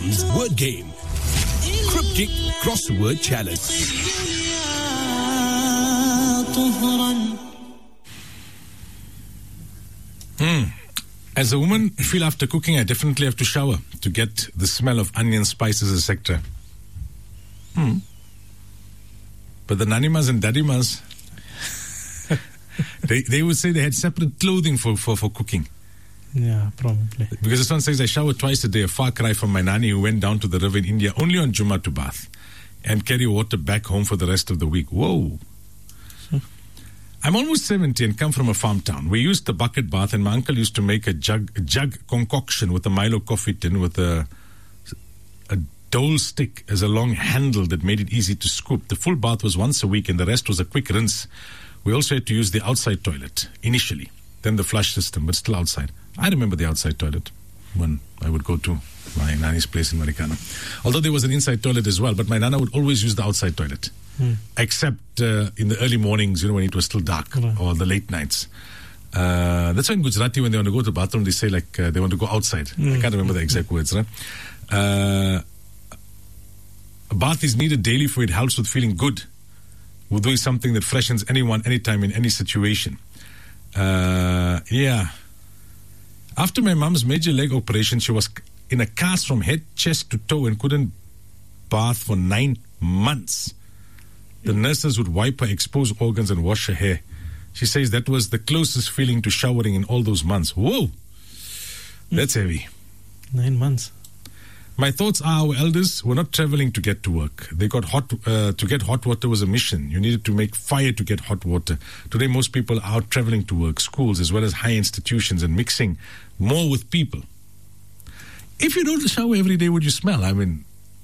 Times word game. Cryptic Crossword Challenge. As a woman, I feel after cooking, I definitely have to shower to get the smell of onion, spices, etc. But the nanimas and dadimas, they would say they had separate clothing for cooking. Yeah, probably. Because this one says, I shower twice a day, a far cry from my nani who went down to the river in India only on Jummah to bath and carry water back home for the rest of the week. Whoa. I'm almost 70 and come from a farm town. We used the bucket bath, and my uncle used to make a jug concoction with a Milo coffee tin with a dole stick as a long handle that made it easy to scoop. The full bath was once a week and the rest was a quick rinse. We also had to use the outside toilet initially, then the flush system, but still outside. I remember the outside toilet when I would go to my nanny's place in Marikana. Although there was an inside toilet as well, but my nana would always use the outside toilet. Except in the early mornings, when it was still dark, or the late nights. That's why in Gujarati, when they want to go to the bathroom, they say they want to go outside. I can't remember the exact words, right? A bath is needed daily for it helps with feeling good. Wudu is something that freshens anyone, anytime, in any situation. Yeah. After my mom's major leg operation, she was in a cast from head, chest to toe and couldn't bath for 9 months. The nurses would wipe her exposed organs and wash her hair. She says that was the closest feeling to showering in all those months. Whoa! That's heavy. 9 months. My thoughts are our elders were not traveling to get to work. They got to get hot water was a mission. You needed to make fire to get hot water. Today, most people are out traveling to work, schools, as well as high institutions, and mixing more with people. If you don't shower every day, would you smell? I mean,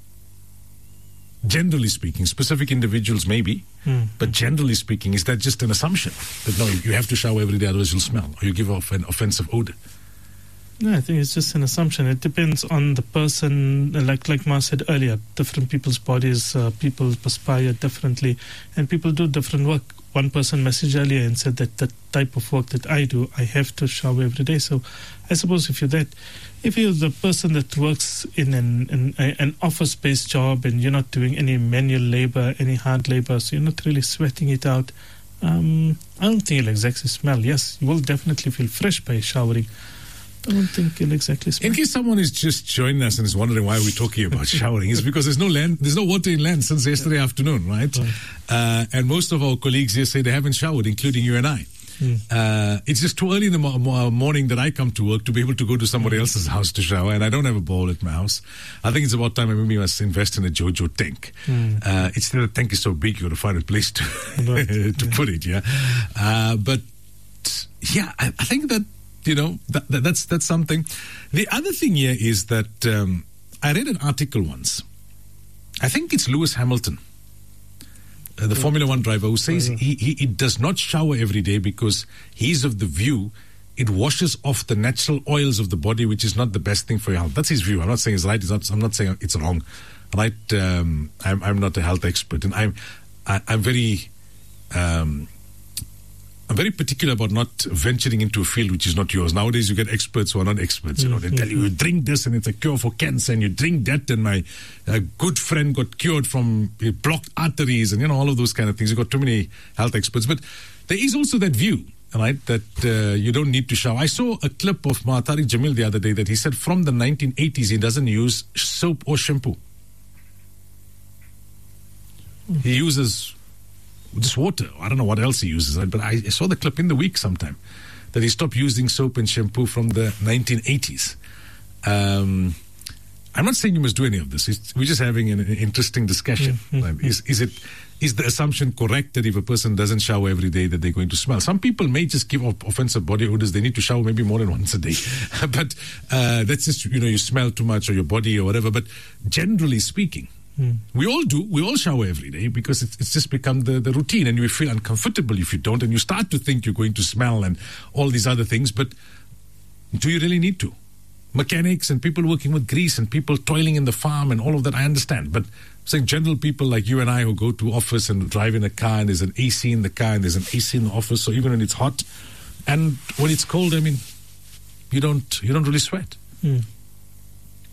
generally speaking, specific individuals maybe, but generally speaking, is that just an assumption? That no, you have to shower every day, otherwise you'll smell, or you give off an offensive odor? No, I think it's just an assumption. It depends on the person. Like Ma said earlier, different people's bodies, people perspire differently, and people do different work. One person messaged earlier and said that the type of work that I do, I have to shower every day. So I suppose if you're the person that works in an office-based job and you're not doing any manual labor, any hard labor, so you're not really sweating it out, I don't think you'll exactly smell. Yes, you will definitely feel fresh by showering. I don't think you'll exactly smell. In case someone is just joining us and is wondering why we're talking about showering, it's because there's no water in land since yesterday afternoon, right? And most of our colleagues here say they haven't showered, including you and I. It's just too early in the morning that I come to work to be able to go to somebody else's house to shower, and I don't have a bowl at my house. I think it's about time we must invest in a JoJo tank. It's the tank is so big, you got to find a place to to put it. Yeah, but yeah, I think that that's something. The other thing here is that I read an article once. I think it's Lewis Hamilton, the Formula One driver, who says he does not shower every day because he's of the view it washes off the natural oils of the body, which is not the best thing for your health. That's his view. I'm not saying it's right. I'm not saying it's wrong. Right? I'm not a health expert, and I'm very particular about not venturing into a field which is not yours. Nowadays, you get experts who are not experts. They tell you drink this and it's a cure for cancer, and you drink that, and my good friend got cured from blocked arteries, and all of those kind of things. You've got too many health experts. But there is also that view, right, that you don't need to shower. I saw a clip of Tariq Jamil the other day that he said from the 1980s he doesn't use soap or shampoo. He uses just water. I don't know what else he uses, but I saw the clip in the week sometime that he stopped using soap and shampoo from the 1980s. I'm not saying you must do any of this. We're just having an interesting discussion. Is the assumption correct that if a person doesn't shower every day that they're going to smell? Some people may just give off offensive body odors. They need to shower maybe more than once a day. But that's just, you smell too much, or your body or whatever. But generally speaking, we all do. We all shower every day because it's just become the routine, and you feel uncomfortable if you don't, and you start to think you're going to smell and all these other things. But do you really need to? Mechanics and people working with grease and people toiling in the farm and all of that, I understand. But saying general people like you and I who go to office and drive in a car, and there's an AC in the car and there's an AC in the office, so even when it's hot and when it's cold, I mean, you don't really sweat.